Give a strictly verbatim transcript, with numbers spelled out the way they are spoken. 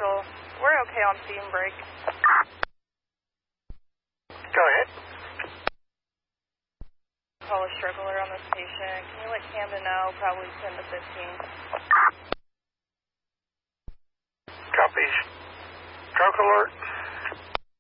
Central. We're okay on steam break. Go ahead. Call a struggler on this patient. Can you let Camden know? Probably ten to fifteen. Copies. Stroke alert.